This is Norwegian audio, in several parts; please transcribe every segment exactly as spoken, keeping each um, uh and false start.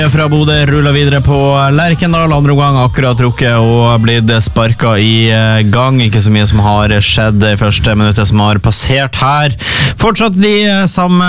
Fra Bodø ruller videre på Lerkendal, andre gang akkurat trukket og blitt sparket i gang. Ikke så mye som har skjedd i første minuttet som har passert her. Fortsatt de samme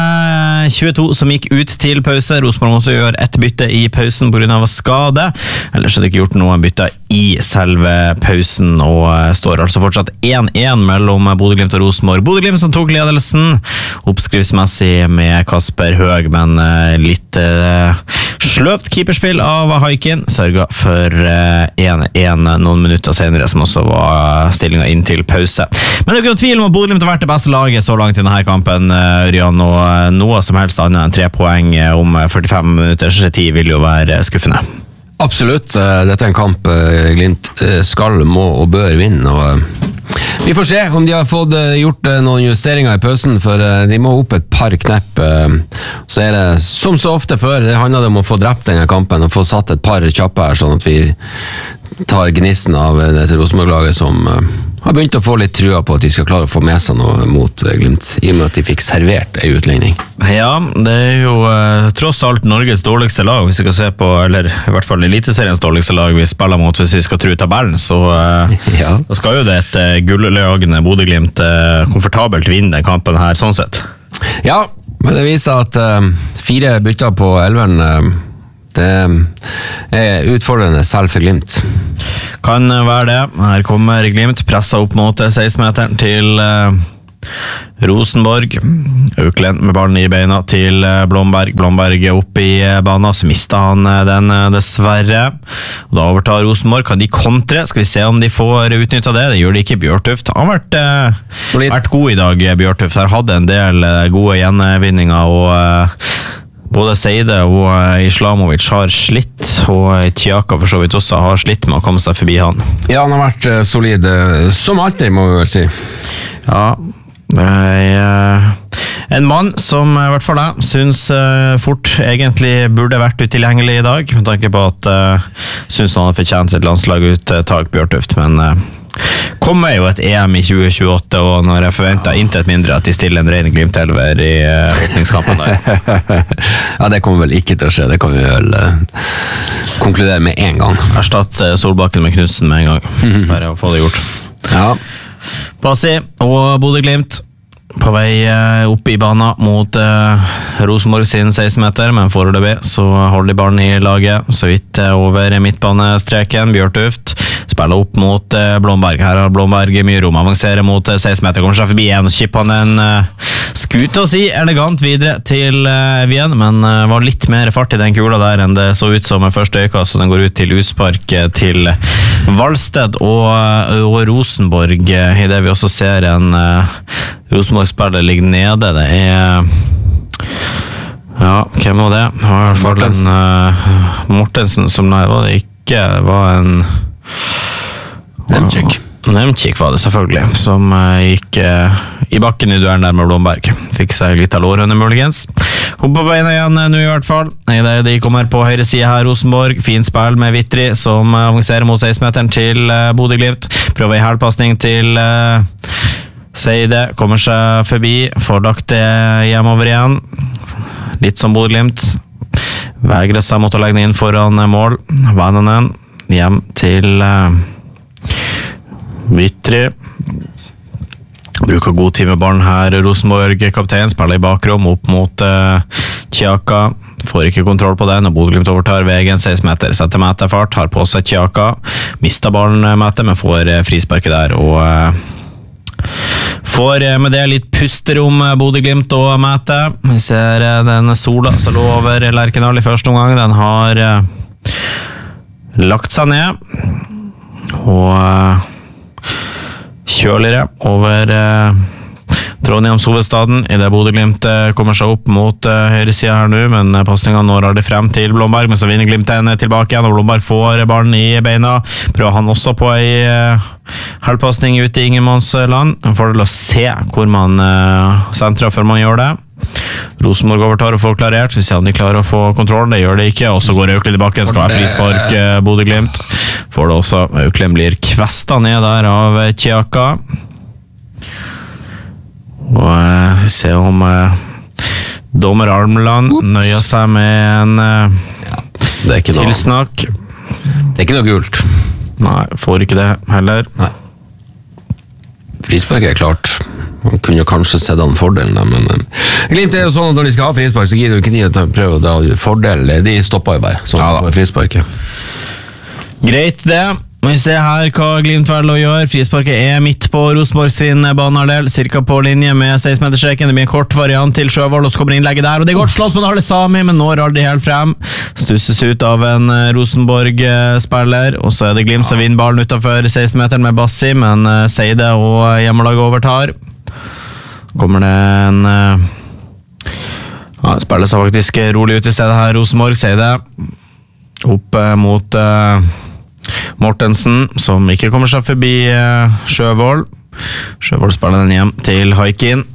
tjueto som gikk ut til pause. Rosenborg måtte gjøre ett bytte i pausen på grunn av skade. Ellers er det ikke gjort noen bytte i selve pausen, og står altså fortsatt én én mellom Bodø-Glimt og Rosenborg. Bodø-Glimt som tok ledelsen oppskriftsmessig med Kasper Høeg, men litt uh, sløvt keeperspill av Haikin sørget for én én uh, noen minutter senere, som også var stillingen inn til pause. Men det er ikke noe tvil om at Bodø-Glimt har vært det beste laget så langt i denne kampen, uh, Ryan, og noe som helst annet enn tre poeng om førtifem minutters tid vil jo være skuffende. Absolutt, dette er en kamp Glimt skal, må og bør vinne, og vi får se om de har fått gjort noen justeringer i pausen, for de må opp et par knepp. Så er det som så ofte før, det handler om å få drept denne kampen og få satt et par kjappe her, sånn at vi tar gnisten av dette Rosenborg-laget som har begynt å få litt trua på at de skal klare å få med seg noe mot Glimt, i og med at de fikk servert en utligning. Ja, det er jo uh, tross alt Norges dårligste lag, hvis vi skal se på, eller i hvert fall eliteseriens dårligste lag vi spiller mot, hvis vi skal tro tabellen, så uh, ja. Da skal jo det et uh, gulløyagende Bodø-Glimt uh, komfortabelt vinne den kampen her, sånn sett. Ja, men det viser at uh, fire bytter på elveren uh, det er utfordrende selv for Glimt. Kan være det. Her kommer Glimt, presset opp mot seksten-meteren til uh, Rosenborg. Øklen med ballen i beina til uh, Blomberg. Blomberg opp i uh, banen, så mistet han uh, den uh, dessverre. Og da overtar Rosenborg. Kan de kontre? Skal vi se om de får utnyttet det. Det gjør de ikke. Bjørtuft har vært, uh, vært god i dag, Bjørtuft. Har hatt en del uh, gode gjenvinninger, og uh, både Seide og Islamovic har slitt, og Tjaka for så vidt også har slitt med å komme seg forbi han. Ja, han har vært uh, solid, uh, som alltid, må vi vel si. Ja, det er uh, en mann som i hvert fall jeg synes uh, fort egentlig burde vært utilgjengelig i dag, med tanke på at uh, synes han har fortjent sitt landslag ut uh, tak Bjørtuft, men uh, kommer jo et E M i tjue tjueåtte, og når jeg forventer intet mindre at de stiller en ren Glimt-elver i uh, åpningskampen der. Ja, det kommer vel ikke til å skje, det kan vi vel uh, konkludere med en gang. Erstatt uh, Solbakken med Knudsen med en gang, bare å få det gjort. Ja. Passi og Bodø-Glimt på vei uh, opp i banen mot uh, Rosenborg sin seksten-meter, men foreløpig så holder de ballen i laget, så vidt uh, over midtbanestreken. Bjørtuft spiller opp mot uh, Blomberg. Her har Blomberg mye rom, avanserer mot uh, seksten-meter, kommer seg forbi en og kipper han en uh, skute å si, elegant videre til uh, Wien, men uh, var litt mer fart i den kula der enn det så ut som med første øyekast, så den går ut til utspark uh, til Valsted og, uh, og Rosenborg, uh, i det vi også ser en uh, Rosenborg-spiller ligger nede. Det er ja, hvem var det? Det var i hvert fall en uh, Mortensen som nei, var det ikke var en Nemčik Nemčik var det selvfølgelig, som uh, gikk uh, i bakken i duellen der med Blomberg. Fikk seg litt av lårhøne muligens. Hopp på beina igjen uh, nå i hvert fall. De kommer på høyre side her, Rosenborg. Fin spill med Vitri, som uh, avanserer mot seksten-meteren til uh, Bodø-Glimt. Prøver en hælpasning til uh, Seide, kommer seg forbi, får lagt det hjemover igjen. Litt som Bodø-Glimt. Vegrer seg mot å legge den inn foran mål. Vannanen hjem til uh, Vitri. Bruker god tid med ballen her. Rosenborg-kaptein spiller i bakrom opp mot uh, Tjaka. Får ikke kontroll på den, og Bodø-Glimt overtar vegen seksten-meter. Setter Mæte fart, har på seg Tjaka. Mister ballen Mæte, men får uh, frisparket der, og uh, får med det litt pusterom Bodø-Glimt og Mæte. Vi ser den sola som lå over Lerkendal i første omgang. Den har uh, lagt seg ned, og uh, kjøligere over uh, Trondheims hovedstaden, i det Bodø-Glimt uh, kommer seg opp mot uh, høyre siden her nå, men uh, passningen når det frem til Blomberg, men så vinner Glimt den tilbake igjen, og Blomberg får ballen i beina. Prøver han også på en uh, halvpassning ut i ingenmannsland. En fordel å se hvor man uh, sentrer før man gjør det. Rosenborg overtar og får klarert, så vi ser om de klarer å få kontroll. Det gjør det ikke, og så går Øklen tilbake, skal ha frispark uh, Bodø-Glimt. Får det også, Øklen blir kvestet ned der av Tjaka. Og uh, vi ser om uh, Dommer Almland nøyer seg med en uh, ja, det er ikke noe tilsnakk. Det er ikke noe gult. Nei, får ikke det heller. Nei. Frispark er klart. Man kunne jo kanskje sett han fordelen, men uh, Glimt er jo sånn at når de skal ha frispark, så gir de ikke de å prøve å dra fordel. De stopper jo bare, sånn ja, på frisparket. Greit det. Vi ser her hva Glimt velger å gjøre. Frisparket er midt på Rosenborg sin banehalvdel, cirka på linje med seksten-meterstreken. Det blir en kort variant til Sjøvold, og så kommer innlegget der, og det er godt slått på Nalle Sami, men når aldri helt frem. Stusses ut av en Rosenborg-spiller, og så er det Glimt som vinner ballen utenfor seksten-meteren med Bassi, men Seide og hjemmelaget overtar. Kommer det en ja, spiller seg faktisk rolig ut i stedet her, Rosenborg. Seide opp mot Mortensen, som ikke kommer seg forbi uh, Sjøvold. Sjøvold spiller den hjem til Haikin.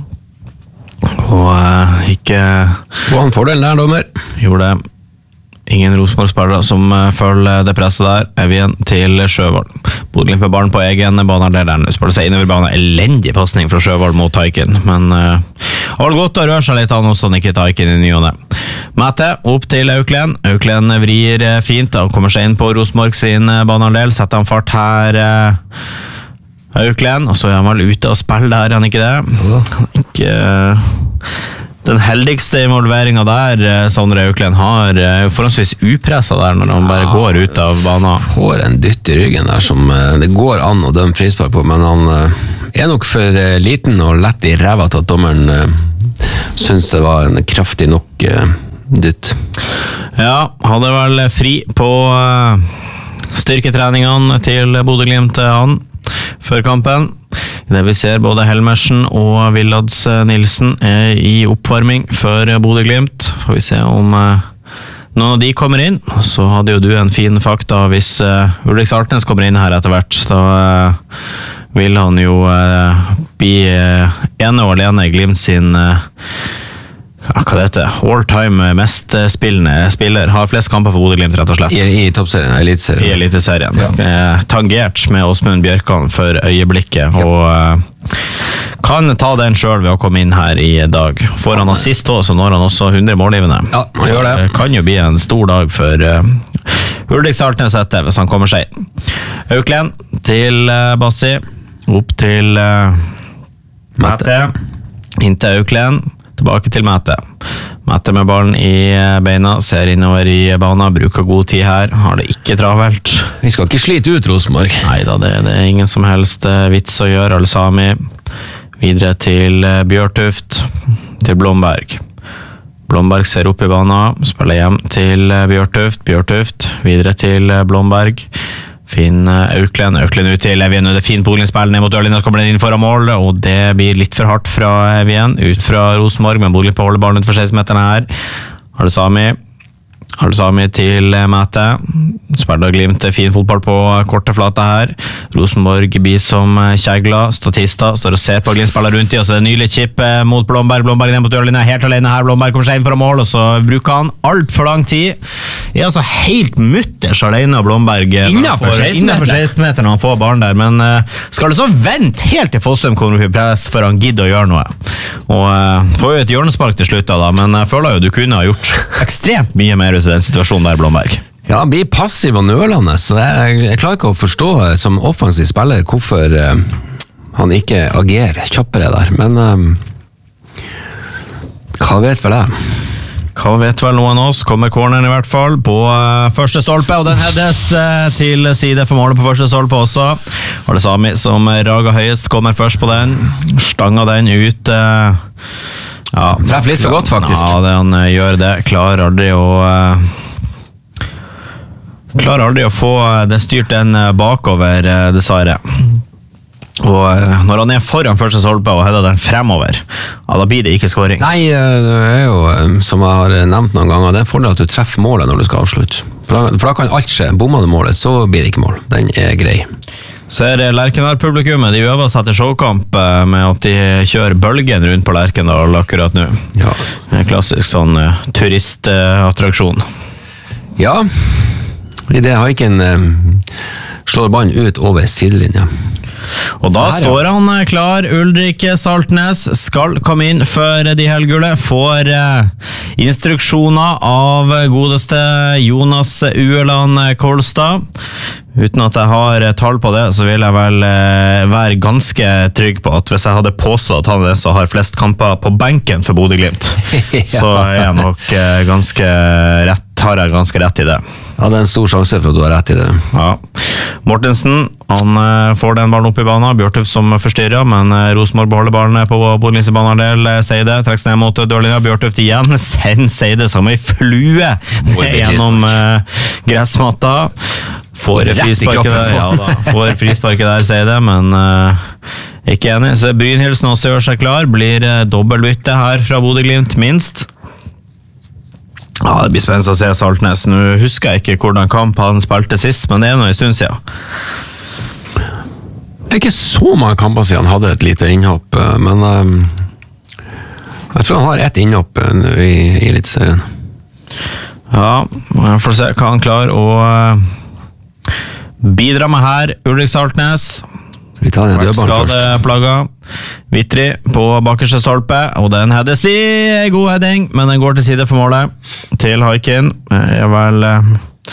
Og uh, ikke... Og han får den der, dommer. Gjorde det. Ingen Rosenborg-spillere som uh, følger det presset der. Evjen til Sjøvold. Bodø-Glimt med ballen på egen bane der den spiller seg innover banen. Elendig passning fra Sjøvold mot Haikin, men uh, det var godt å røre seg litt han også, ikke Haikin i nyåne. Mette opp til Auklen. Auklen vrir uh, fint og kommer seg inn på Rosenborg sin uh, banehalvdel. Setter han fart her uh, Auklen, og så er han vel ute og spiller der, han ikke det? Ikke... Uh, Den heldigste involveringen der Sondre Auklen har er forholdsvis upresset der når han bare ja, går ut av banen. Får en dytt i ryggen der som det går an å dømme frispark på, men han er nok for liten og lett i ræva til at dommeren synes det var en kraftig nok dytt. Ja, hadde vel fri på styrketreningene til Bodø-Glimt han før kampen. Det vi ser både Helmersen og Villads Nilsen er i oppvarming for Bodø-Glimt. Får vi se om uh, noen av de kommer inn. Så hadde jo du en fin fakta hvis uh, Ulrik Saltnes kommer inn her etter hvert. Da uh, vil han jo uh, bli uh, ene og alene Glimt sin uh, hva det heter, all-time mest spillende spiller, har flest kamper for Bodø-Glimt rett og slett. I, i toppserien, elitserien. I eliteserien. Ja. Tangert med Åsmund Bjørkan for øyeblikket, ja. Og uh, kan ta den selv ved å komme inn her i dag. Får han assist også, så når han også hundre målgivende. Ja, han gjør det. Det kan jo bli en stor dag for uh, Ulrik Saltnes etter, hvis han kommer seg inn. Auklen til uh, Bassi, opp til uh, Mette, inn til Auklen. Tilbake til Mette. Mette med ballen i beina, ser innover i banen, bruker god tid her, har det ikke travelt. Vi skal ikke slite ut Rosenborg. Neida, det, det er ingen som helst vits å gjøre, Al-Sami. Videre til Bjørtuft, til Blomberg. Blomberg ser opp i banen, spiller hjem til Bjørtuft, Bjørtuft, videre til Blomberg. Fin Auklen, Auklen ut til Evjen, det er fin Bodø-Glimt-spill ned mot Ørlin, og så kommer den inn foran mål, og det blir litt for hardt fra Evjen, ut fra Rosenborg, men Bodø-Glimt på holde ballen ut for seksten-meterne her. Al-Sami, Al-Sami til Mette, spiller Glimt fin fotball på korte flate her. Rosenborg blir som kjegler, statister, står og ser på Glimt-spiller rundt i, og så er det nylig chip mot Blomberg, Blomberg ned mot Ørlin, helt alene her, Blomberg kommer seg inn for mål, og så bruker han alt for lang tid. Er altså helt mutters alene av Blomberg innenfor seksten-meter når han får barn der, men uh, skal det så vente helt til Fossum kommer opp i press for han gidder å gjøre noe. Og uh, får jo et hjørnespark til slutt da, men jeg føler jo du kunne ha gjort ekstremt mye mer ut av den situasjonen der, Blomberg. Ja, han blir passiv og nølende, så jeg, jeg klarer ikke å forstå som offensiv spiller hvorfor uh, han ikke agerer kjappere der, men uh, hva vet vel jeg? Hva vet vel noen av oss? Kommer corneren i hvert fall på uh, første stolpe, og den heades uh, til side for målet på første stolpe også. Al-Sami som rager høyest, kommer først på den, stanger den ut. Uh, ja, treffer litt for godt faktisk. Ja, det, han uh, gjør det. Klarer aldri å uh, klarer aldri å få det styrt den bakover, uh, dessverre. Og når han er foran første stolpe og header den fremover, ja, da blir det ikke scoring. Nei, det er jo, som jeg har nevnt noen ganger, det er en fordel at du treffer målet når du skal avslutte. For da, for da kan alt skje. Bommer du målet, så blir det ikke mål. Den er grei. Så er det Lerkendal-publikummet, de øver seg til showkamp med at de kjører bølgen rundt på Lerkendal akkurat nå. Ja. En klassisk sånn uh, turistattraksjon. Ja, i det Haikin uh, slår ballen ut over sidelinja. Og da Her, står han klar. Ulrik Saltnes skal komme inn før de helgule. Får eh, instruksjoner av godeste Jonas Ueland Kolstad. Uten at jeg har tall på det, så vil jeg vel eh, være ganske trygg på at hvis jeg hadde påstått at han er den som har flest kamper på benken for Bodø-Glimt, ja. så er jeg nok eh, ganske rett, har jeg ganske rett i det. Ja, det er en stor sjanse for at du har rett i det. Ja. Mortensen, han eh, får den ballen opp i banen, Bjørtuf som forstyrrer, men eh, Rosenborg beholder ballen på Bodø-Glimts banehalvdel. eh, Seide trekker ned mot dørlinja, Bjørtuf igjen, send Seide som en flue gjennom eh, gressmatta. Får frisparket der, ja da, får frisparket der, sier det, men uh, ikke enig. Så Brynhildsen også gjør seg klar, blir uh, dobbeltbytte her fra Bodø-Glimt, minst. Ja, det blir spennende å se Saltnes. Nå husker jeg ikke hvordan kamp han spilte sist, men det er noe en stund siden. Det er ikke så mange kamper siden han hadde et lite innhopp, men um, jeg tror han har ett innhopp i, i Eliteserien. Ja, jeg får se hva han klarer å uh, bidra med her. Ulrik Saltnes vi tar den dødbanen først. Vitri på bakerste stolpe, og den heades i god heading, men den går til side for målet til Haikin. Er vel uh,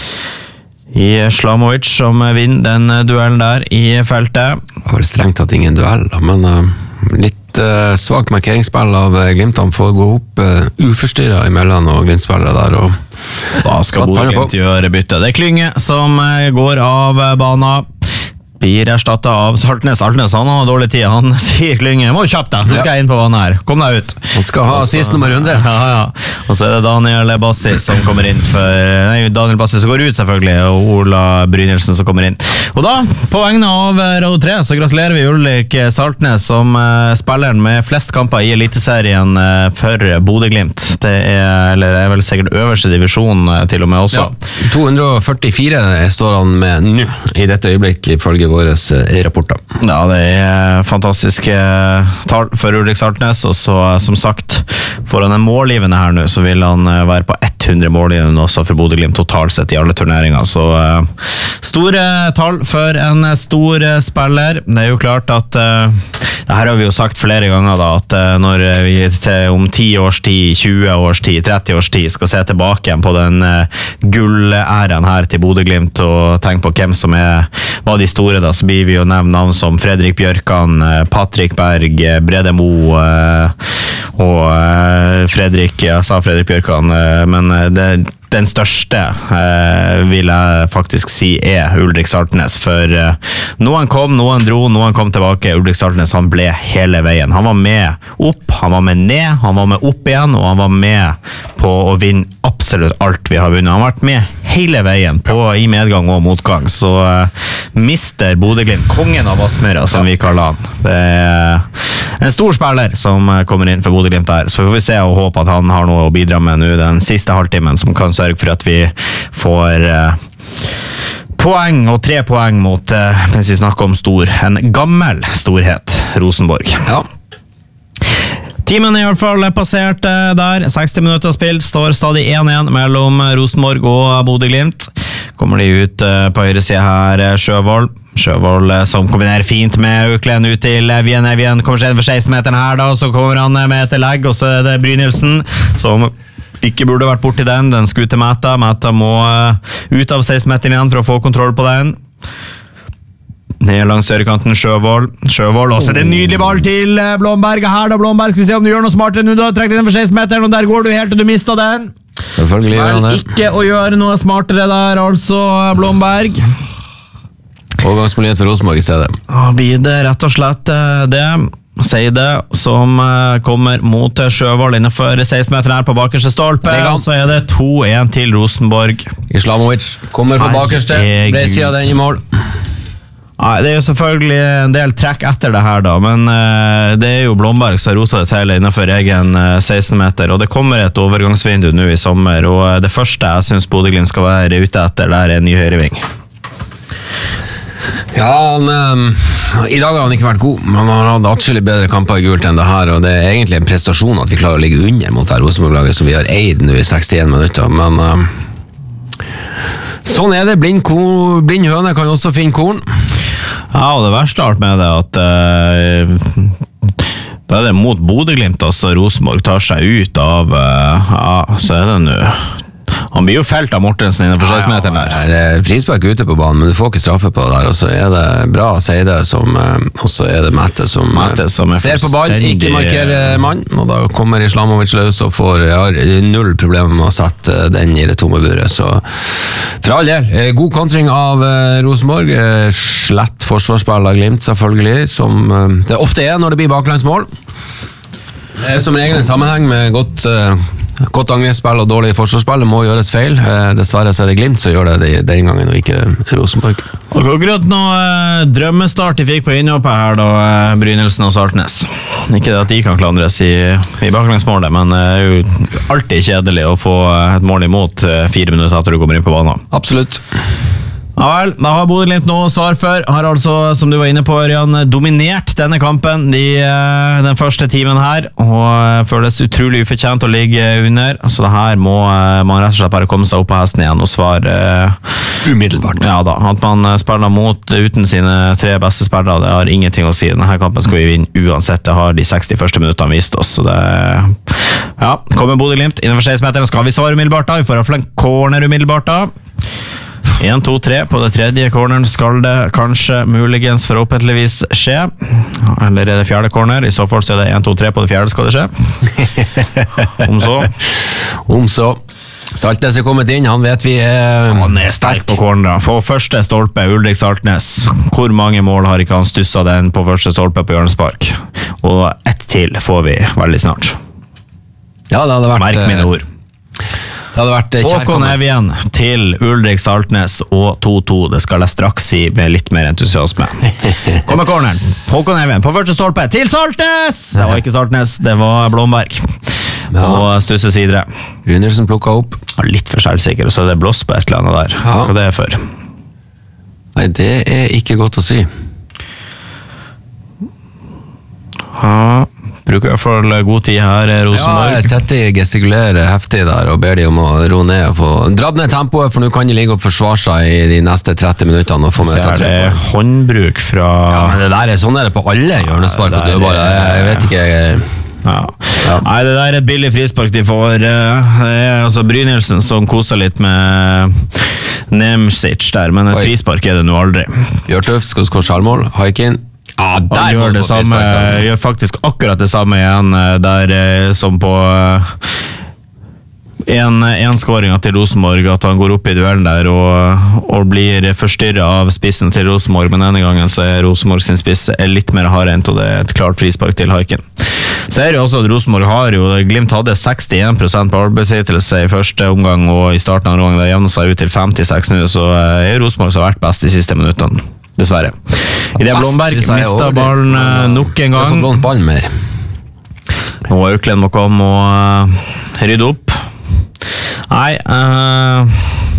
i Slamovic som vinner den duellen der i feltet. Det var vel strengt tatt ingen duell, men uh, litt uh, svagt markeringsspill av Glimt. Han får gå opp uh, uforstyrret imellom og Glimt-spillere der, og da skal Bodø-Glimt gjøre bytte. Det er Klynge som går av banen. Blir erstattet av Saltnes. Saltnes, han har dårlig tid. Han sier Klynge, må kjapp deg, nå skal jeg inn på banen her. Kom deg ut. Han skal ha Også, sist nummer hundre. Ja, ja. Og så er det Daniel Bassi som kommer inn for... Nei, Daniel Bassi som går ut selvfølgelig, og Ola Brynildsen som kommer inn. Og da, på vegne av Radio tre, så gratulerer vi Ulrik Saltnes som uh, spilleren med flest kamper i Eliteserien uh, for Bodø-Glimt. Det er, eller det er vel sikkert øverste divisjon uh, til og med også. Ja, to hundre og førtifire står han med nå, i dette øyeblikk, ifølge våre rapporter. Ja, det er fantastiske tall for Ulrik Saltnes, og så som sagt, får han en målgivende her nå, så vil han være på hundre målgivende også for Bodø-Glimt totalt sett i alle turneringer, så uh, store tall for en stor spiller. Det er jo klart at uh, det her har vi jo sagt flere ganger da, at uh, når vi til, om ti års tid, tjue års tid, tretti års tid skal se tilbake igjen på den uh, gullæren her til Bodø-Glimt og tenke på hvem som er, var de store da, så blir vi jo nevnt navn som Fredrik Bjørkan, uh, Patrick Berg, Brede Mo uh, og uh, Fredrik, jeg sa Fredrik Bjørkan, uh, men det, den største eh, vil jeg faktisk si er Ulrik Saltnes, for eh, noen kom, noen dro, noen kom tilbake. Ulrik Saltnes, han ble hele veien. Han var med opp, han var med ned, han var med opp igjen, og han var med på å vinne absolutt alt vi har vunnet. Han har vært med hele veien på, i medgang og motgang, så eh, mister Bodø-Glimt, kongen av Vassmøra som vi kaller han. Det er en stor spiller som kommer inn for Bodø-Glimt der, så får vi se og håpe at han har noe å bidra med nå den siste halvtimen, som kan sørge for at vi får uh, poeng, og tre poeng mot, uh, mens vi snakker om stor, en gammel storhet, Rosenborg. Ja. Timen er i hvert fall passert uh, der, seksti minutter spilt, står stadig én én mellom Rosenborg og Bodø-Glimt. Kommer de ut uh, på høyre side her, Sjøvold. Sjøvold uh, som kombinerer fint med Øklen ut til Evjen. Evjen kommer seg inn for seksten meteren her da, så kommer han med et legg, og så er det Brynildsen som ikke burde vært borti den. Den skulle til Mæta. Mæta må uh, ut av seksten meteren igjen for å få kontroll på den. Ned langs ørekanten Sjøvold. Sjøvold, også det er en nydelig ball til uh, Blomberg. Her da, Blomberg. Skal vi se om du gjør noe smartere nå da. Trekk den for seksten meteren, og der går du helt til du mistet den. Selvfølgelig gjør han det. Ikke å gjøre noe smartere der, altså, Blomberg. Overgangsmulighet for Rosenborg i stedet. Ja, blir det rett og slett uh, det. Seide som uh, kommer mot Sjøvold innenfor seksten meter her på bakerste stolpe, og så er det to én til Rosenborg. Islamovic kommer på bakerste, ble siden den i mål. Nei, det er jo selvfølgelig en del trekk etter det her da, men uh, det er jo Blomberg som har rotet det til innenfor egen uh, seksten meter, og det kommer et overgangsvindu nå i sommer, og uh, det første jeg synes Bodø-Glimt skal være ute etter, der er en ny høyreving. Ja, han, um, i dag har han ikke vært god, men han har hatt atskillig bedre kamper i gult enn det her, og det er egentlig en prestasjon at vi klarer å ligge under mot her Rosenborg-laget som vi har eid nå i sekstien minutter, men um, sånn er det. Blind, ko, blind høne kan også finne korn. Ja, og det verste alt med det at uh, da er det mot Bodø-Glimt, altså Rosenborg tar seg ut av, uh, ja, så er det nå han blir jo felt av Mortensen innenfor seksmeteren der. Ja, ja, det er frispark ute på banen, men du får ikke straffe på det der, og så er det bra Seide som, og så er det Mette som, Mette som ser på ball, ikke markerer mann, og da kommer Islamovic løs og får ja, null problemer med å sette den i det tomme buret, så for all del, god kontring av Rosenborg, slett forsvarsspill av Glimt selvfølgelig, som det ofte er når det blir baklandsmål. Det er som regel en sammenheng med godt Godt angrepsspill og dårlig forsvarsspill, det må gjøres feil. Eh, dessverre så er det Glimt som gjør det den gangen, og ikke Rosenborg. Og akkurat nå eh, drømmestart de fikk på innhoppet her da, eh, Brynildsen og Saltnes. Ikke det at de kan klandres i, i baklengsmålet, men det er jo alltid kjedelig å få et mål imot eh, fire minutter etter du kommer inn på banen. Absolutt. Ja vel, da har Bodø-Glimt nå svar før. Har altså, som du var inne på, Ørjan, dominert denne kampen de, den første timen her, og føles utrolig ufortjent å ligge under. Så det her må man rett og slett bare komme seg opp på hesten igjen og svare umiddelbart. Ja da, at man spiller mot uten sine tre beste spillere, det har ingenting å si. Denne kampen skal vi vinne uansett, det har de seksti første minuttene vist oss. Så det, ja, kommer Bodø-Glimt innenfor seksmeteren, skal vi svare umiddelbart da? Vi får ha flank corner umiddelbart da. en, to, tre på det tredje corneren skal det kanskje muligens forhåpentligvis skje. Eller er det fjerde corner? I så fall så er det en, to, tre på det fjerde skal det skje. Om så. Om så. Saltnes er kommet inn, han vet vi er Han er sterk på cornera. På første stolpe, Ulrik Saltnes. Hvor mange mål har ikke han stusset den på første stolpe på Jørnspark? Og ett til får vi veldig snart. Ja, det hadde vært Merk mine ord. Det hadde vært Håkon Evjen til Ulrik Saltnes og to to. Det skal jeg straks si med litt mer entusiasme. Kommer corneren. Håkon Evjen på første stolpe til Saltnes! Det var ikke Saltnes, det var Blomberg. Ja. Og Stusse Sidre. Brynildsen plukket opp. Ja, litt for selvsikker, og så er det blåst på et eller annet der. Ja. Hva det er for? Nei, det er ikke godt å si. Ja, bruker i hvert fall god tid her, Rosenborg. Ja, Tetti gestikulerer heftig der og ber de om å ro ned og få dratt ned tempoet, for nå kan de ligge og forsvare seg i de neste tretti minuttene og få med seg tre poeng. Så er det håndbruk fra... Ja, men det der er sånn er det på alle hjørnespark og dødballer, jeg vet ikke... Ja. Ja. Nei, det der er et billig frispark de får. Det er altså Brynildsen som koser litt med Nemsic der, men et Oi. Frispark er det nå aldri. Bjørtøft skal skåre selvmål, Haikin. Ja, der gjør det samme, gjør faktisk akkurat det samme igjen der som på en, en skåring til Rosenborg, at han går opp i duellen der og, og blir forstyrret av spissen til Rosenborg, men denne gangen så er Rosenborg sin spiss er litt mer hardhendt, og det er et klart frispark til Haikin. Så er det jo også at Rosenborg har jo, Glimt hadde sekstien prosent på arbeidshittelse i første omgang, og i starten av omgangen det jevnet seg ut til femtiseks nå, så er Rosenborg som har vært best de siste minuttene. Dessverre. I det Blomberg mistet ballen uh, nok en gang. Vi har fått lånt ballen mer. Nå Auklend må komme og uh, rydde opp. Nei, uh,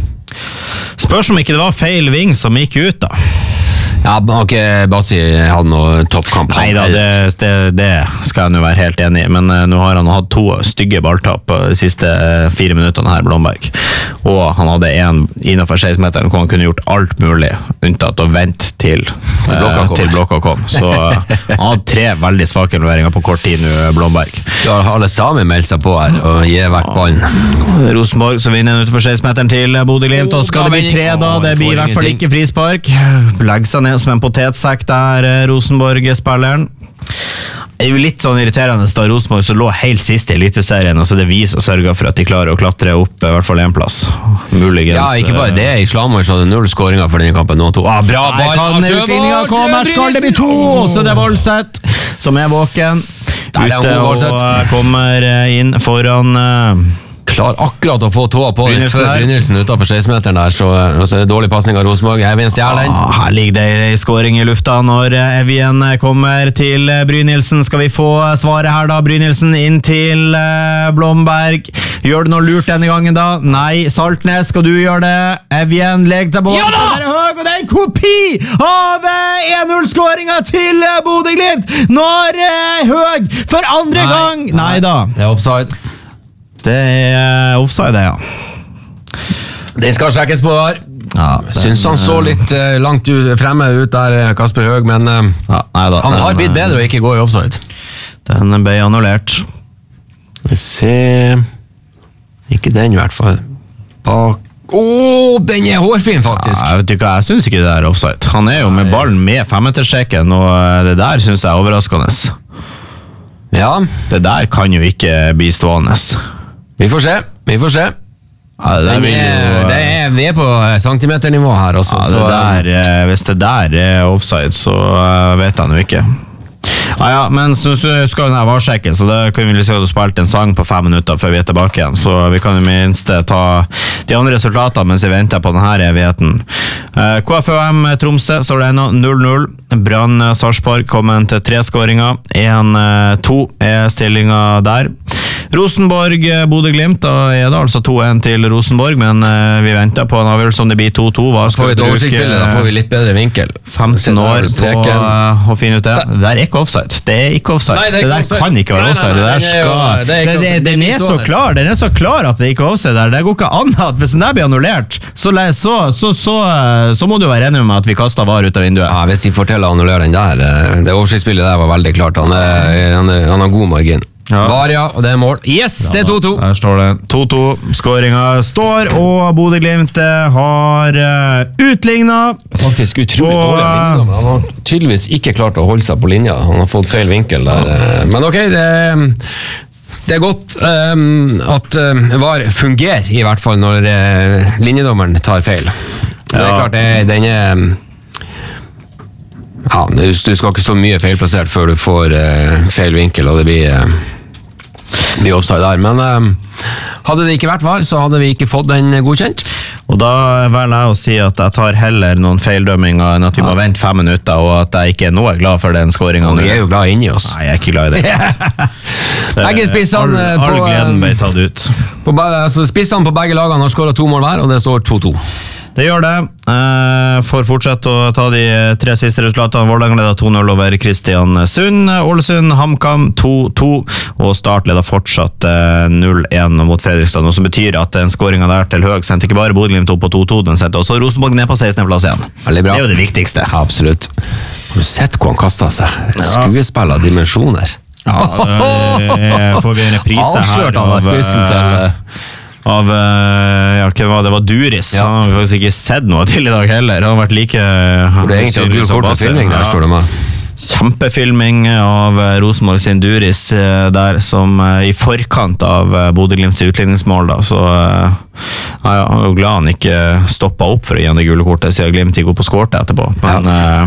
spørs om ikke det var feil ving som gikk ut da. Ja, ok, Bassi hadde noe toppkamp. Nei da, det, det, det skal jeg nå være helt enig i, men uh, nå har han hatt to stygge balltapp på de siste uh, fire minuttene her, Blomberg. Og han hadde en innenfor seksmeteren hvor han kunne gjort alt mulig, unntatt å vente til, til, blokka, uh, til blokka kom. Så uh, han hadde tre veldig svake involveringer på kort tid nå, Blomberg. Ja, alle sammen meldt seg på her og gi vekk ballen. Rosenborg så vinner han utenfor seksmeteren til Bodø-Glimt, og skal det bli tre da, det blir i hvert fall ikke frispark. Legg seg ned som en potetsekk der, Rosenborg-spilleren. Det er jo litt sånn irriterende da Rosenborg så lå helt sist i eliteserien, og så det er vi som sørger for at de klarer å klatre opp i hvert fall en plass. Muligens. Ja, ikke bare det. I Slammer så hadde null skåringer for denne kampen nå to. Ah, bra ball! Kan utligningen komme, her skal det bli to! Så det er Voldseth som er våken. Ute og kommer inn foran... Klar akkurat å få tåa på det før Brynildsen utenfor seksmeteren der, så, så er det dårlig passning av Rosenborg. Evjen stjæler den. Ah, her ligger det en skåring i lufta når Evjen kommer til Brynildsen. Skal vi få svaret her da? Brynildsen inn til uh, Blomberg. Gjør det noe lurt denne gangen da? Nei, Saltnes, skal du gjøre det? Evjen, legg deg bort. Ja da! Det er høy, og det er en kopi av en null-skåringen til Bodø-Glimt når uh, Høg for andre nei, gang. Nei, nei da. Det er offside. Det er offside, ja. Den skal sjekkes på her. Ja, Syns han så litt uh, langt ut, fremme ut der, Kasper Høeg, men uh, ja, neida, han har blitt bedre å ikke gå i offside. Den ble annullert. Vi ser ikke den i hvert fall. Bak Åh, oh, den er hårfin faktisk. Ja, jeg vet ikke, jeg synes ikke det er offside. Han er jo med ballen med femmeterstreken, og det der synes jeg er overraskende. Ja. Det der kan jo ikke bli stående. Vi får se, vi får se. Ja, det er, jo, det er, vi er på centimeternivå her også. Ja, det der, hvis det der er offside, så vet jeg nå ikke. Ja, ja, men så skal den her varsjekke, så da kan vi liksom spille en sang på fem minutter før vi er tilbake igjen, så vi kan jo minst ta de andre resultatene mens vi venter på denne evigheten. K F U M Tromsø står det ennå null null, Brann Sarpsborg kommer til tre skåringer, en to er stillingen der. Rosenborg Bodø Glimt, da er det altså to en til Rosenborg, men vi venter på en avgjørelse om det blir to to. Da får vi et oversiktsbilde, da får vi litt bedre vinkel. femten år på å finne ut det. Det der er ikke offside. Det er ikke offside. Nei, det, det der offside. Kan ikke være offside. Det der skal... Det er, det, den er så klar, den er så klar at det ikke er offside der. Det går ikke annet at hvis den der blir annullert, så, så, så, så, så må du være enig med at vi kastet var ut av vinduet. Ja, hvis de forteller å annullere den der, det oversiktsbildet der var veldig klart. Han, er, han, er, han har god margin. Ja. Var, ja, og det er mål. Yes, ja, det er to to. Her står det to to. Skåringen står, og Bodø Glimt har uh, utlignet. Faktisk utrolig og, dårlig linje, men han har tydeligvis ikke klart å holde seg på linja. Han har fått feil vinkel der. Ja. Men ok, det, det er godt um, at uh, VAR fungerer, i hvert fall når uh, linjedommeren tar feil. Ja. Det er klart, det, den er... Ja, du skal ikke så mye feilplassert før du får uh, feil vinkel, og det blir, uh, blir offside der. Men uh, hadde det ikke vært VAR, så hadde vi ikke fått den godkjent. Og da velger jeg å si at jeg tar heller noen feildømminger enn at vi ja. må vente fem minutter, og at jeg ikke er noe glad for den skåringen. Vi er jo glad inni oss. Nei, jeg er ikke glad i det. Begge spissene all, all på, gleden ble tatt ut. På, altså, spissene på begge lagene har skåret to mål hver, og det står to to. Det gjør det. Eh, for fortsett å ta de tre siste resultatene. Vårdal leder to null over Kristiansund. Ålesund, HamKam to to, og Start leder fortsatt eh, null en mot Fredrikstad, noe som betyr at den skåringen der til Høeg sendte ikke bare Bodø Glimt opp på to to, den sendte også Rosenborg ned på sekstende plass igjen. Veldig bra. Det er jo det viktigste. Ja, absolutt. Har du sett hvor han kastet seg? Skuespill av dimensjoner. Ja, det får vi en reprise her. Avslørt han av spissen til... av, ja, hva var det? Det var Duris. Ja. Han har faktisk ikke sett noe til i dag heller. Han har vært like... Det er egentlig gul kort for filming der, står det med. Kjempefilming av Rosenborg sin Duris der, som i forkant av Bodø Glimts utligningsmål da, så ja, ja, han er jo glad han ikke stoppet opp for å gi det gule kortet, siden Glimt gikk opp og skårte etterpå. Men... Ja.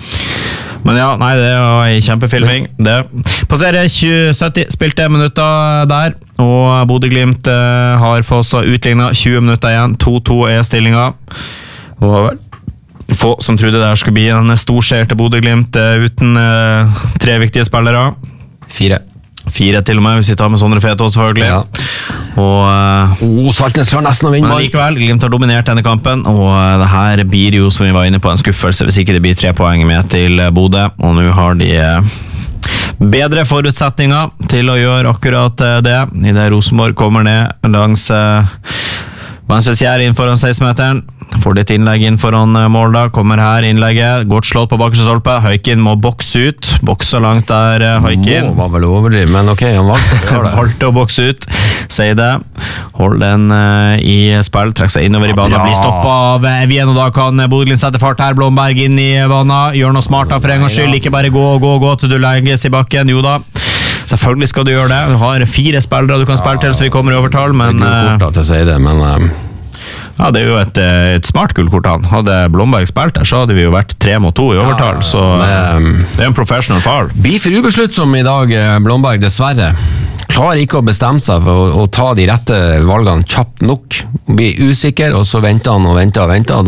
Men ja, nei, det var en kjempefilming. Det. På serie tjue sytti spilte minutter der, og Bodø Glimt eh, har fått så utlignet tjue minutter igjen. to to er stillingen. Og vel, få som trodde det her skulle bli en stor skjer til Bodø Glimt eh, uten eh, tre viktige spillere. Fire. Fire til og med, hvis vi tar med Sondre Fete også, selvfølgelig. Ja. Og, uh, oh, Saltnes klarer nesten å vinne. Men likevel, Glimt har dominert denne kampen, og uh, det her blir jo, som vi var inne på, en skuffelse hvis ikke det blir tre poeng med til Bodø, og nå har de uh, bedre forutsetninger til å gjøre akkurat uh, det. I det Rosenborg kommer ned langs uh, venstre fjerde inn foran seksten-meteren. Får ditt innlegg inn foran mål da, kommer her innlegget, godt slått på bakerste stolpe, Høykin må bokse ut, bokse langt der Høykin. Må, var vel overdriv, men ok, han valgte å gjøre det. Valgte å bokse ut, sier det, hold den uh, i spill, trekker seg innover i banen, ja, blir stoppet av Evjen, og da kan Bodø Glimt sette fart her, Blomberg inn i banen, gjør noe smart da for en gangs skyld, ikke bare gå, gå, gå til du legges i bakken, jo da. Selvfølgelig skal du gjøre det, du har fire spillere du kan spille til, så vi kommer i overtall, men... Det er gult kort at jeg sier det, men... Uh... Ja, det er jo et, et smart gullkort han. Hadde Blomberg spilt der, så hadde vi jo vært tre mot to i overtall, ja, så men, det er en professional foul. Blir for ubesluttsom i dag, Blomberg, dessverre. Klarer ikke å bestemme seg for å, å ta de rette valgene kjapt nok. Blir usikker, og så venter han og venter og venter, og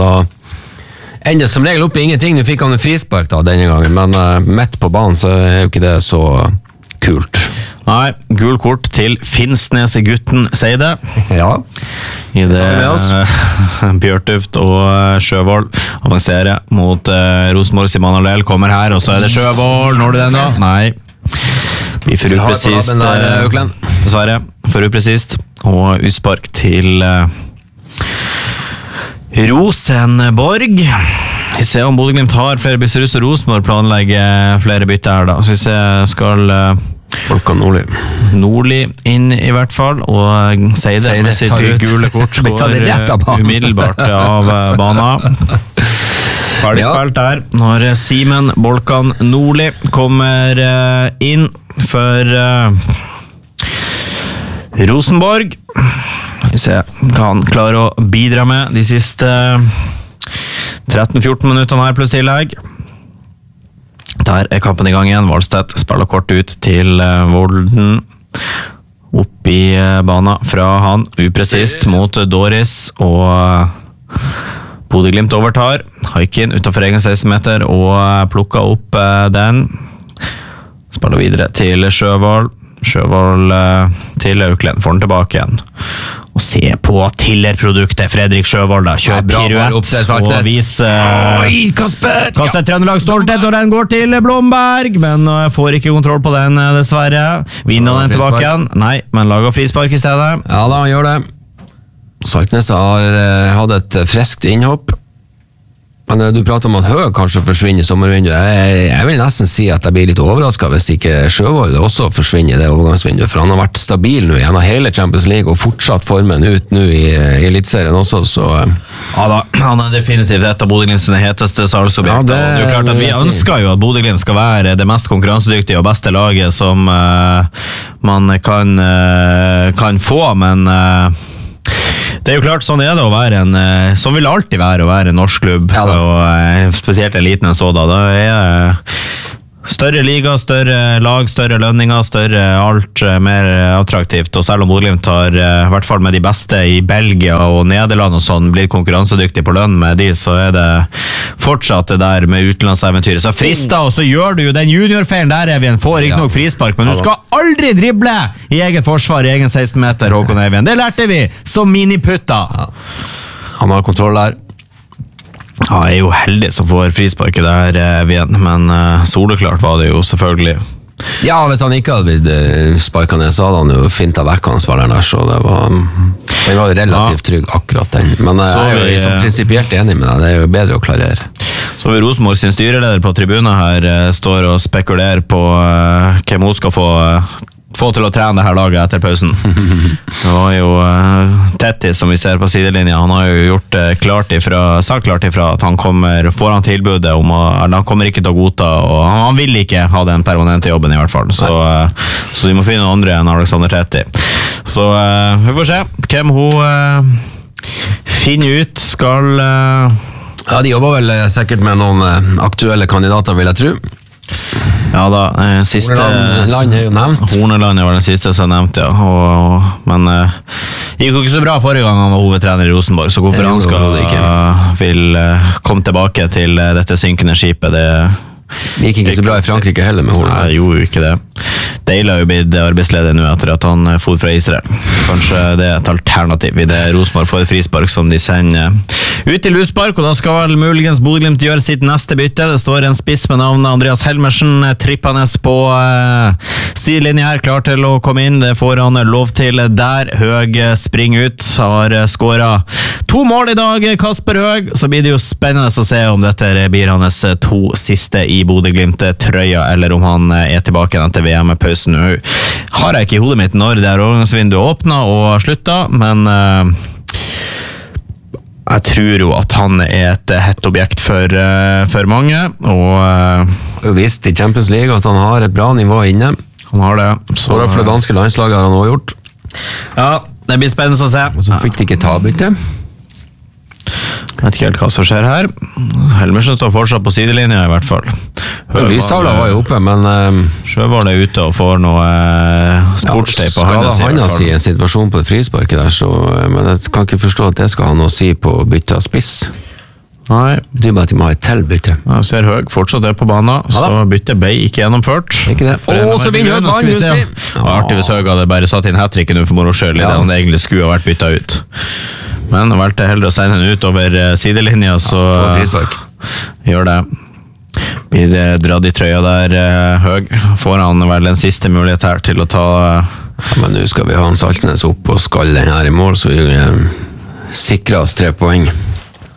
da ender som regel opp i ingenting. Nå fikk han en frispark da denne gangen, men uh, midt på banen så er jo ikke det så kult. Nei, gul kort til Finnsnes-gutten, sier det. Ja, I det, det Bjørtuft og Sjøvold avanserer mot uh, Rosenborg. Simon Allel kommer her, og så er det Sjøvold. Når du den da? Nei. Vi får upresist. Uh, dessverre. For upresist. Og utspark til uh, Rosenborg. Vi ser om Bodø-Glimt har flere bytter ut, og Rosenborg planlegger flere bytter her da. Så vi ser skal Volkan Nordli Nordli inn i hvert fall, og Seide med sitt gule kort går umiddelbart av banen. Ferdig spilt der når Simen Volkan Nordli kommer inn for Rosenborg. Vi ser hva han klarer å bidra med de siste tretten fjorten minutterne her pluss tillegg. Der er kampen i gang igjen. Valstedt spiller kort ut til Volden. Opp i banen fra han, upresist mot Doris, og Bodø-Glimt overtar. Haikin utenfor egen seksten meter og plukker opp den. Spiller videre til Sjøvold. Sjøvold til Auklend, får den tilbake igjen. Og se på Tiller-produktet, Fredrik Sjøvold da, kjør piruett og viser Oi, Kasper! Kasper Trøndelag stolthet når den går til Blomberg, men får ikke kontroll på den dessverre. Vinner den tilbake igjen? Nei, men lager frispark i stedet. Ja da, han gjør det. Saltnes har uh, hatt et friskt innhopp. Men uh, du prater om at Høg kanskje forsvinner i sommervinduet. Jeg, jeg vil nesten si at jeg blir litt overrasket hvis ikke Sjøvold også forsvinner i det overgangsvinduet, for han har vært stabil nå gjennom hele Champions League og fortsatt formen ut nå i, i Elitserien også, så uh, ja da, han er definitivt et av Bodø-Glimt sine heteste salgsobjekter. Ja, det, det er jo klart at vi ønsker jo at Bodø-Glimt skal være det mest konkurransedyktige og beste laget som uh, man kan, uh, kan få, men uh, det er jo klart, sånn er det å være en, sånn vil det alltid være å være en norsk klubb, ja, og spesielt en liten en så da, da er større liga, større lag, større lønninger, større alt mer attraktivt, og selv om Bodø-Glimt har, i hvert fall med de beste i Belgia og Nederland og sånn, blir konkurransedyktig på lønn med de, så er det fortsatt det der med utenlandseventyret. Så frister, og så gjør du jo den juniorfeilen der, Evjen, får ikke nok frispark, men du skal aldri drible i eget forsvar, i egen seksten meter, Håkon Evjen. Det lærte vi som miniputta. Ja. Han har kontroll der. Han er jo heldig som får frisparket der, Evjen, men uh, soleklart var det jo selvfølgelig. Ja, hvis han ikke hadde blitt sparket ned, så hadde han jo fintet vekk han spilleren der, så det var, det var jo relativt trygg akkurat den. Men jeg er jo liksom prinsipielt enig med deg, det er jo bedre å klarere. Så har vi Rosenborg sin styreleder på tribunen her, står og spekulerer på uh, hvem hun skal få uh, få til å trene det her laget etter pausen. Det var jo uh, Tetti som vi ser på sidelinja, han har jo gjort uh, klart ifra, sagt klart ifra at han kommer, får han tilbudet om å, han kommer ikke til å godta, og han, han vil ikke ha den permanente jobben i hvert fall, så, uh, så de må finne noen andre enn Alexander Tetti. Så uh, vi får se hvem hun uh, finner ut, skal... Uh, ja, de jobber vel sikkert med noen uh, aktuelle kandidater, vil jeg tro. Ja da, eh, siste Horneland er jo nevnt. Horneland var den siste som er nevnt, ja. Og, og, men eh, det gikk jo ikke så bra forrige gang han var hovedtrener i Rosenborg, så hvorfor han skal uh, vil uh, komme tilbake til uh, dette synkende skipet, det Det gikk ikke så bra i Frankrike heller med Horneland. Nei, gjorde jo ikke det. Dale har jo blitt arbeidsleder nå etter at han for fra Israel. Kanskje det er et alternativ i det Rosenborg får et frispark som de sender ut til utspark, og da skal vel muligens Bodø-Glimt gjøre sitt neste bytte. Det står en spiss med navnet Andreas Helmersen trippende på uh, sidelinje her, klar til å komme inn. Det får han lov til der. Høg springer ut, har skåret to mål i dag, Kasper Høg. Så blir det jo spennende å se om dette blir hans to siste i Bodø-Glimt-trøya, eller om han er tilbake etter V M-pausen. Nå har jeg ikke i hodet mitt når det er overgangsvinduet åpnet og sluttet, men uh, jeg tror jo at han er et hett objekt for, uh, for mange, og uh, visst i Champions League at han har et bra nivå inne. Han har det. Så for det danske landslaget har han også gjort. Ja, det blir spennende å se. Og så fikk de ikke ta bytte. Jeg vet ikke helt hva som skjer her. Helmersen står fortsatt på sidelinja i hvert fall. Lyshavla var jo oppe, men uh, Sjøvold er ute og får noe uh, sportsteip på hans side. Skal han si en situasjon på det frisparket der, så, men jeg kan ikke forstå at det skal ha noe å si på bytte av spiss. Nei. Det er bare at de må ha et til bytte. Jeg ser Høg fortsatt er på banen, ja, så bytte ble ikke gjennomført. Ikke det. Åh, så vinner Høg banen, just det! Det var artig hvis Høg hadde bare satt inn hat-tricken for moro selv, i det han egentlig skulle ha vært byttet ut. Men han valgte heller å sende den ut over sidelinja, så ja, frispark. Gjør det. Blir det dratt i trøya der, Høg. Får han vel en siste mulighet her til å ta... Ja, men nå skal vi ha en Saltnes opp og skalle den her i mål, så vi sikrer oss tre poeng.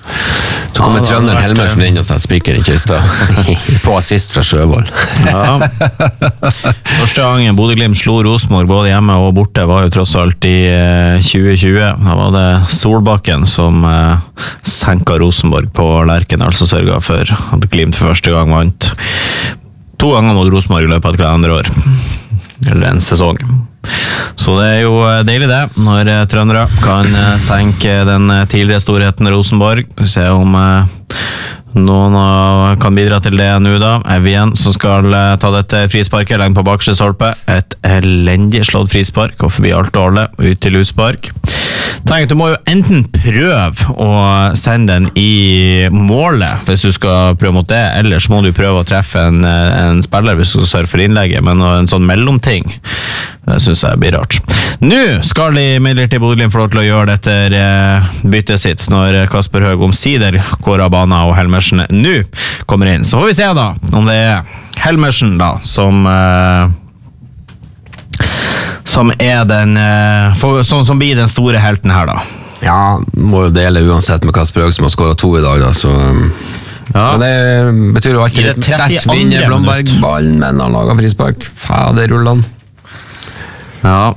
Så kommer ja, Trønder Helmersen inn og setter spiker i kista. På assist fra Sjøvold. Ja. Første gangen Bodø-Glimt slo Rosenborg både hjemme og borte var jo tross alt i tjue tjue. Da var det Solbakken som eh, senket Rosenborg på Lerkendal, altså sørget for at Glimt for første gang vant. To ganger mot Rosenborg i løpet av et kalenderår. Eller en sesong. Så det er jo deilig det, når trøndere kan senke den tidligere storheten Rosenborg. Se om noen kan bidra til det nå da. Evjen som skal ta dette frisparket lengt på bakste stolpe. Et elendig slått frispark, og forbi alt og alle, ut til utspark. Tenk, du må jo enten prøve å sende den i målet hvis du skal prøve mot det, eller så må du prøve å treffe en, en spiller hvis du skal sørge for innlegget, men en sånn mellomting, det synes jeg blir rart. Nå skal de imidlertid Bodø-Glimt få lov til å gjøre dette byttet sitt, når Kasper Høeg omsider, Kåre Abana og Helmersen nå kommer inn. Så får vi se da, om det er Helmersen da, som... Uh, som er den for, sånn som blir den store helten her da. Ja, må jo dele uansett med Kasper Høeg som har skåret to i dag da, så ja. Men det betyr jo alltid litt der vinner Blomberg-ballen, men han lager frispark. Fader rullan. Ja.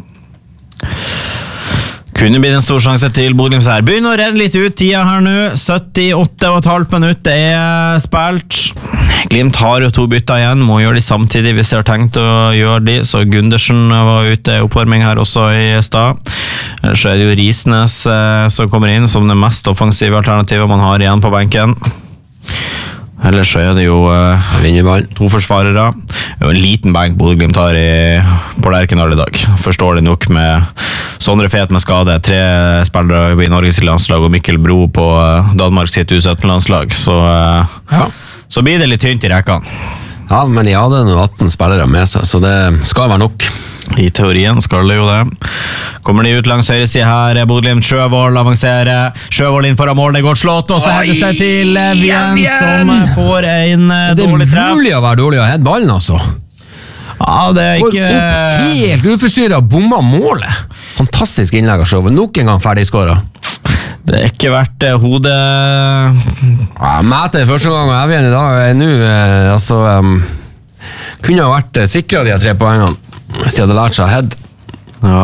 Kunne bli en stor sjanse til Bodø-Glimt her. Begynner å redde litt ut tida her nå. syttiåtte og et halvt minutt er spilt. Glimt har jo to bytter igjen, må gjøre de samtidig hvis de har tenkt å gjøre de, så Gundersen var ute i oppvarming her også i stad. Så er det jo Risnes eh, som kommer inn som det mest offensive alternativet man har igjen på benken. Ellers så er det jo eh, to forsvarere. Det er jo en liten benk Bodø-Glimt har i, på Lerkendal i dag. Forstår det nok med Sondre Fet med skade, tre spillere i Norges landslag og Mikkel Bro på Danmark sitt U sytten-landslag. Så, eh, ja. Så blir det litt tynt i rekkene. Ja, men de hadde nå atten spillere med seg, så det skal være nok. I teorien skal det jo det. Kommer de ut langs høyre side her, Bodø-Glimt, Sjøvold avanserer, Sjøvold inn foran mål, det går slått, og så hedes det til Evjen, som får en dårlig treff. Det er mulig å være dårlig å hedde ballen, altså. Ja, det er ikke... Går opp helt uforstyrret og bommer målet. Fantastisk innlegg av Sjøvold, nok en gang ferdigskåret. Det er ikke vært eh, hodet... Ja, Mæte første gang og Evjen i dag er nå, eh, altså, um, kunne ha vært eh, sikret de tre poengene, hvis de hadde lært seg head. Ja.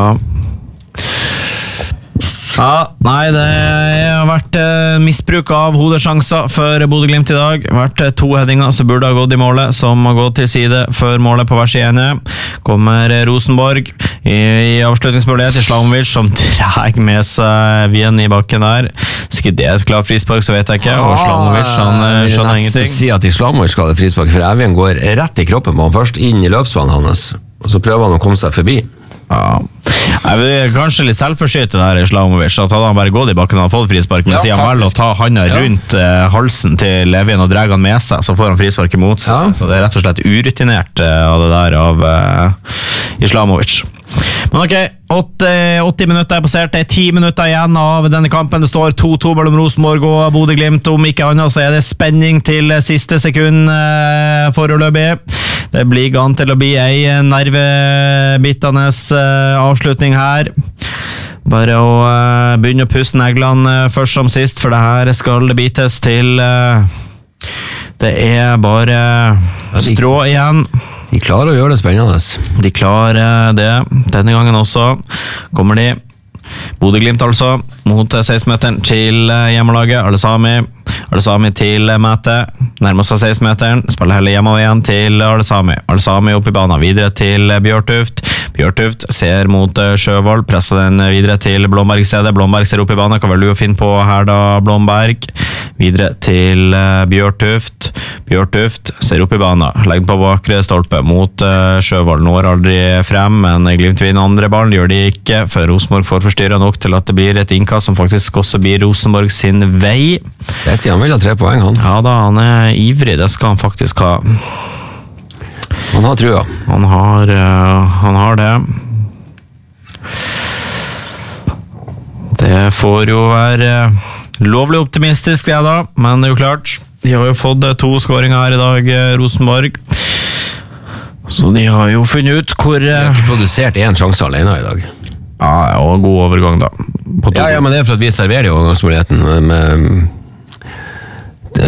Ja, nei, det har vært eh, misbruk av hodesjanser for Bodø-Glimt i dag. Vært eh, to headinger som burde ha gått i målet, som har gått til side før målet på hver side. Kommer Rosenborg i, i avslutningsmulighet til Slamovic, som drar med seg Vien i bakken der. Hvis ikke det er et klart frispark, så vet jeg ikke. Og Slamovic, han eh, skjønner ingenting. Jeg vil si at i Slamovic skal det frispark, for Evjen går rett i kroppen på han først, inn i løpsbanen hans, og så prøver han å komme seg forbi. Ja. Jeg vil kanskje litt selvforskyte der i Slamovic, at hadde han bare gått i bakken og fått frispark, men ja, sier han vel å ta handa ja. rundt uh, halsen til Evjen og drar han med seg, så får han frispark imot seg. Ja. Så det er rett og slett urutinert uh, av det der av uh, Islamovic. Men ok, åtti minutter er passert, det er ti minutter igjen av denne kampen. Det står to to mellom Rosenborg og Bodø-Glimt. Om ikke annet så er det spenning til siste sekund uh, foreløpig. Det blir an til å bli ei nervebittende uh, avslutning her. Bare å uh, begynne å pusse neglene uh, først som sist, for det her skal det bites til uh, det er bare strå igjen. De klarer å gjøre det spennende. De klarer det. Denne gangen også kommer de. Bodø-Glimt altså, mot seksten-meteren til hjemmelaget. Alesami. Alesami til Mæte. Nærmer seg seksten-meteren. Spiller heller hjemme igjen til Alesami. Alesami opp i banen. Videre til Bjørtuft. Bjørtuft ser mot Sjøvold. Presser den videre til Blomberg i stedet. Blomberg ser opp i banen. Kan vel du finne på her da, Blomberg. Videre til Bjørtuft. Bjørtuft ser opp i banen. Legger på bakre stolpe mot Sjøvold. Når aldri frem, men Glimt vinner andre ballen. Gjør de ikke, for Rosenborg får forstyrret nok til at det blir et innkast som faktisk også blir Rosenborg sin vei. Dette, han vil ha tre poeng, han. Ja da, han er ivrig, det skal han faktisk ha. Han har trua. Han har, uh, han har det. Det får jo være uh, lovlig optimistisk det da, men det er jo klart, de har jo fått to skåringer her i dag, Rosenborg. Så de har jo funnet ut hvor... Uh, de har ikke produsert en sjanse alene i dag. Ja, og god overgang da. Ja, ja, men det er for at vi serverer jo overgangsmuligheten med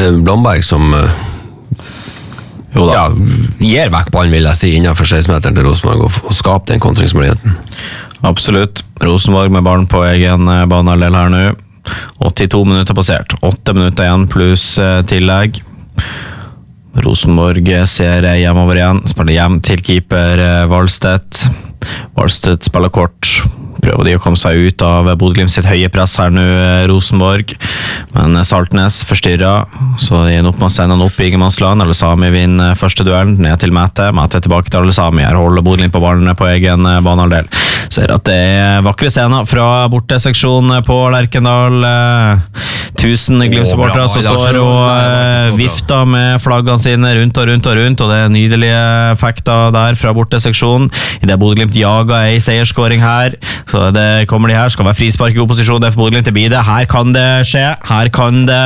Blomberg som jo da, ja, gir vekk ballen, vil jeg si, innenfor seksten-meteren til Rosenborg og, og skape den kontringsmuligheten. Absolutt. Rosenborg med ballen på egen banehalvdel her nå. åttito minutter passert. åtte minutter igjen pluss tillegg. Rosenborg ser hjemover igjen. Spiller hjem til keeper Valstedt. Valstedt spiller kort. Prøver de å komme seg ut av Bodø/Glimt sitt høye press her nå, Rosenborg. Men Saltnes forstyrrer, så de ender opp med å sende han opp i Ingemannsland. Alesami vinner første duellen, ned til Mæte. Mæte tilbake til Alesami. Her holder Bodø/Glimt på ballen på egen banehalvdel. Ser at det er vakre scener fra borteseksjonen på Lerkendal. Tusen Glimt-supportere som står og vifter med flaggene sine rundt og rundt og rundt, og det er nydelige effekter der fra borteseksjonen. I det Bodø/Glimt jager ei seierskåring her, så det kommer de her, skal være frispark i opposisjon, det er for Bodø/Glimt til bide. Her kan det skje, her kan det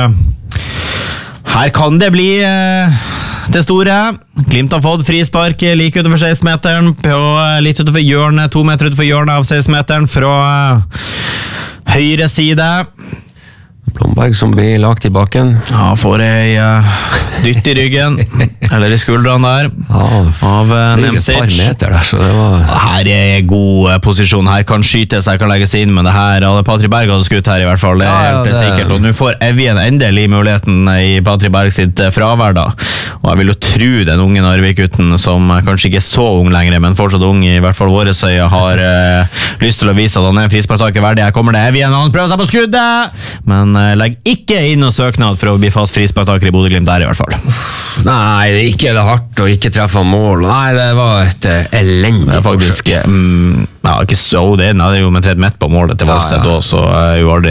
her kan det bli eh, det store. Glimt har fått frispark like utenfor seksten-meteren, litt utenfor hjørnet, to meter utenfor hjørnet av seksten-meteren fra høyre side. Blomberg som blir lagt i baken. Ja, får ei uh, dytt i ryggen, eller i skuldrene der, ja, av uh, Nemcic. Der, så det var... Her er god uh, posisjon, her kan skytes, her kan legges inn, men det her hadde Patrik Berg hadde skutt her i hvert fall, det er helt ja, ja, det... sikkert. Og nå får Evjen endelig muligheten i Patrik Berg sitt uh, fravær da. Og jeg vil jo tro den unge Narvik-gutten, som uh, kanskje ikke er så ung lenger, men fortsatt ung, i hvert fall våre øye, har uh, lyst til å vise at han er en frisparktaker verdig. Her kommer det Evjen, han prøver seg på skuddet, men legg ikke inn noen søknad for å bli fast frisparktaker i Bodø/Glimt der i hvert fall. Nei, det er ikke det hardt og ikke treffe mål. Nei, det var et elendig det er faktisk, um, ja, ikke så, det er jo med tredje midt på målet til Valstedt ja, ja. Også, så er jo aldri